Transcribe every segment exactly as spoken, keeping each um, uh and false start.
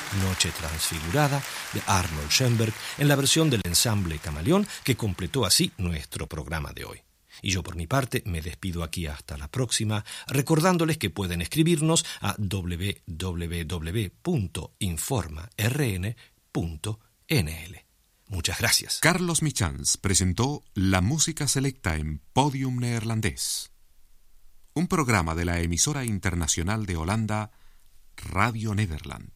Noche Transfigurada de Arnold Schoenberg en la versión del ensamble Camaleón, que completó así nuestro programa de hoy. Y yo por mi parte me despido aquí hasta la próxima, recordándoles que pueden escribirnos a doble u doble u doble u punto informa r n punto n l. Muchas gracias. Carlos Michans presentó la música selecta en Podium Neerlandés, un programa de la emisora internacional de Holanda, Radio Nederland.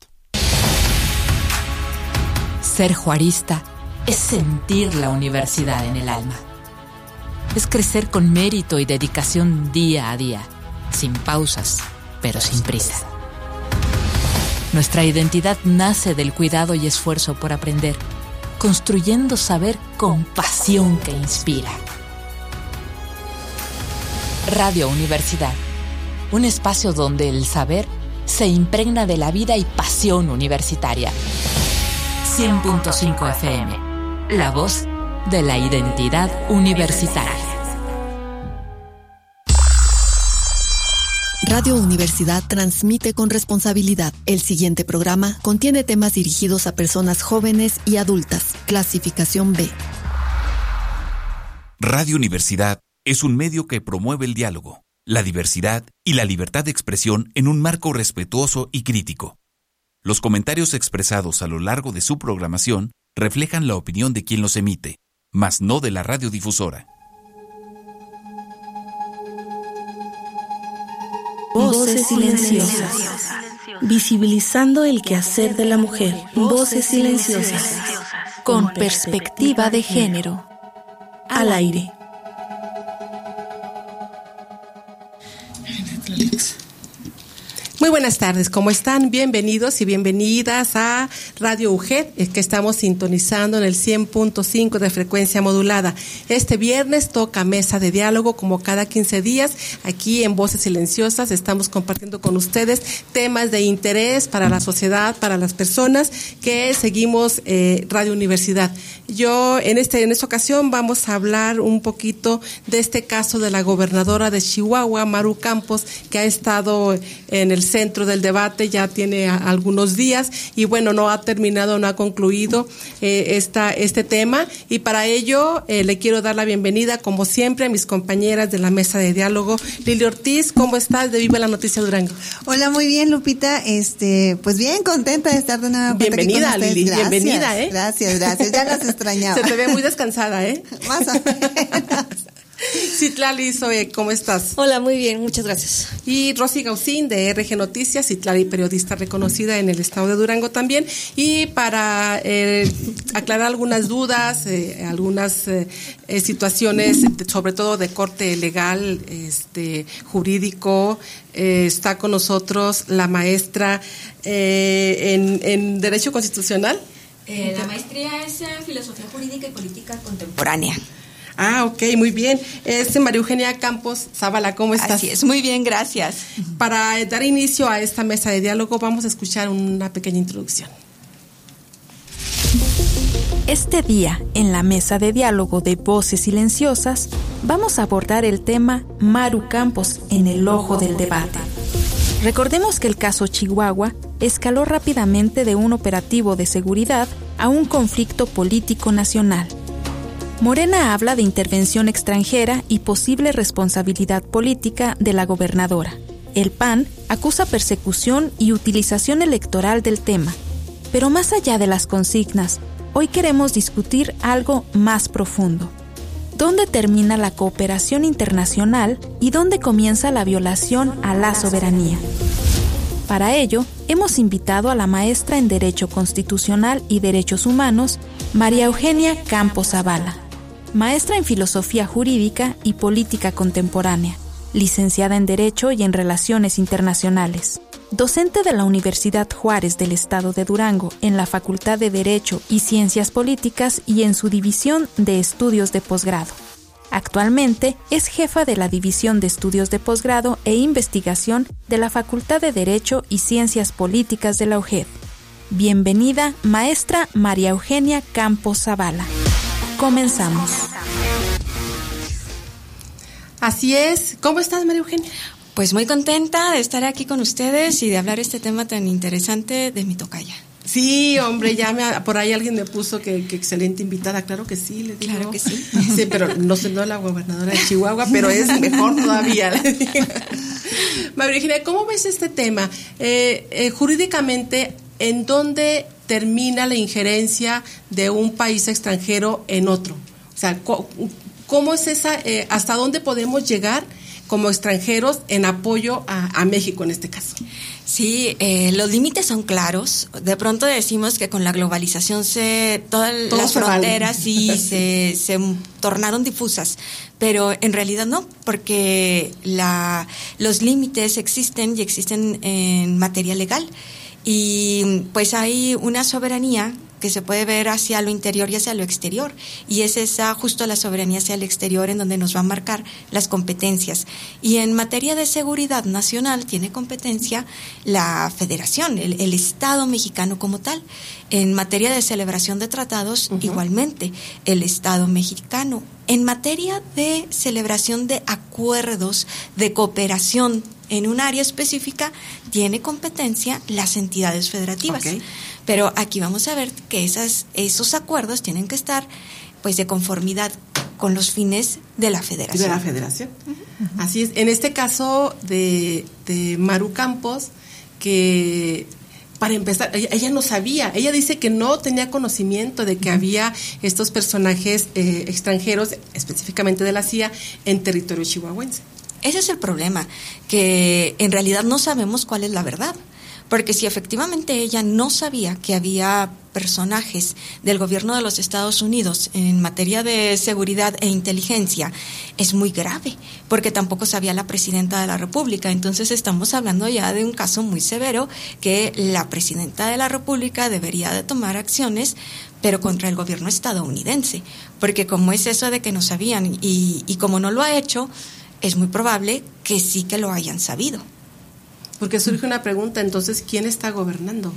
Ser juarista es sentir la universidad en el alma. Es crecer con mérito y dedicación día a día, sin pausas, pero sin prisa. Nuestra identidad nace del cuidado y esfuerzo por aprender, construyendo saber con pasión que inspira. Radio Universidad, un espacio donde el saber se impregna de la vida y pasión universitaria. cien punto cinco F M, la voz de la identidad universitaria. Radio Universidad transmite con responsabilidad. El siguiente programa contiene temas dirigidos a personas jóvenes y adultas. Clasificación B. Radio Universidad es un medio que promueve el diálogo, la diversidad y la libertad de expresión en un marco respetuoso y crítico. Los comentarios expresados a lo largo de su programación reflejan la opinión de quien los emite, mas no de la radiodifusora. Voces silenciosas. Visibilizando el quehacer de la mujer. Voces silenciosas. Con perspectiva de género. Al aire. Muy buenas tardes, ¿cómo están? Bienvenidos y bienvenidas a Radio U G E D, que estamos sintonizando en el cien punto cinco de frecuencia modulada. Este viernes toca mesa de diálogo, como cada quince días, aquí en Voces Silenciosas. Estamos compartiendo con ustedes temas de interés para la sociedad, para las personas que seguimos eh, Radio Universidad. Yo, en, este, en esta ocasión, vamos a hablar un poquito de este caso de la gobernadora de Chihuahua, Maru Campos, que ha estado en el centro del debate, ya tiene a, algunos días y bueno, no ha terminado, no ha concluido eh, esta, este tema, y para ello eh, le quiero dar la bienvenida, como siempre, a mis compañeras de la mesa de diálogo. Lili Ortiz, ¿cómo estás? De Viva la Noticia Durango. Hola, muy bien, Lupita, este, pues bien, contenta de estar de nuevo. Bienvenida, Lili, gracias, bienvenida, ¿eh? Gracias, gracias, ya las extrañaba. Se te ve muy descansada, ¿eh? Más o menos. Citlali Zoe, ¿cómo estás? Hola, muy bien, muchas gracias. Y Rosy Gausín, de R G Noticias, Citlali, periodista reconocida en el estado de Durango también. Y para eh, aclarar algunas dudas, eh, algunas eh, situaciones, sobre todo de corte legal, este, jurídico, eh, está con nosotros la maestra eh, en, en Derecho Constitucional. Eh, la maestría es en Filosofía Jurídica y Política Contemporánea. Ah, ok, muy bien. Es María Eugenia Campos Zavala, ¿cómo estás? Así es, muy bien, gracias. Para dar inicio a esta mesa de diálogo, vamos a escuchar una pequeña introducción. Este día, en la mesa de diálogo de Voces Silenciosas, vamos a abordar el tema Maru Campos en el ojo del debate. Recordemos que el caso Chihuahua escaló rápidamente de un operativo de seguridad a un conflicto político nacional. Morena habla de intervención extranjera y posible responsabilidad política de la gobernadora. El P A N acusa persecución y utilización electoral del tema. Pero más allá de las consignas, hoy queremos discutir algo más profundo. ¿Dónde termina la cooperación internacional y dónde comienza la violación a la soberanía? Para ello, hemos invitado a la maestra en Derecho Constitucional y Derechos Humanos, María Eugenia Campos Zavala, maestra en Filosofía Jurídica y Política Contemporánea, licenciada en Derecho y en Relaciones Internacionales, docente de la Universidad Juárez del Estado de Durango en la Facultad de Derecho y Ciencias Políticas y en su División de Estudios de Posgrado. Actualmente es jefa de la División de Estudios de Posgrado e Investigación de la Facultad de Derecho y Ciencias Políticas de la U G E D. Bienvenida, maestra María Eugenia Campos Zavala. Comenzamos. Así es. ¿Cómo estás, María Eugenia? Pues muy contenta de estar aquí con ustedes y de hablar este tema tan interesante de mi tocaya. Sí, hombre, ya me, por ahí alguien me puso que, que excelente invitada. Claro que sí, le digo. Claro que sí. Sí, pero no soy no la gobernadora de Chihuahua, pero es mejor todavía. María Virginia, ¿cómo ves este tema? Eh, eh, jurídicamente, ¿en dónde termina la injerencia de un país extranjero en otro? O sea, ¿cómo es esa, eh, hasta dónde podemos llegar como extranjeros en apoyo a, a México en este caso? Sí, eh, los límites son claros. De pronto decimos que con la globalización se todas Todo las se fronteras vale. sí se, se tornaron difusas, pero en realidad no, porque la, los límites existen y existen en materia legal. Y pues hay una soberanía que se puede ver hacia lo interior y hacia lo exterior, y es esa justo la soberanía hacia el exterior en donde nos va a marcar las competencias. Y en materia de seguridad nacional tiene competencia la Federación, el, el Estado mexicano como tal. En materia de celebración de tratados, uh-huh. igualmente el Estado mexicano. En materia de celebración de acuerdos de cooperación en un área específica, tiene competencia las entidades federativas. Okay. Pero aquí vamos a ver que esas, esos acuerdos tienen que estar pues de conformidad con los fines de la federación. De la federación. Uh-huh. Así es. En este caso de, de Maru Campos, que para empezar, ella, ella no sabía, ella dice que no tenía conocimiento de que uh-huh. había estos personajes eh, extranjeros, específicamente de la C I A, en territorio chihuahuense. Ese es el problema, que en realidad no sabemos cuál es la verdad. Porque si efectivamente ella no sabía que había personajes del gobierno de los Estados Unidos en materia de seguridad e inteligencia, es muy grave, porque tampoco sabía la presidenta de la República. Entonces estamos hablando ya de un caso muy severo, que la presidenta de la República debería de tomar acciones, pero contra el gobierno estadounidense, porque como es eso de que no sabían y, y como no lo ha hecho, es muy probable que sí que lo hayan sabido. Porque surge una pregunta, entonces, ¿quién está gobernando?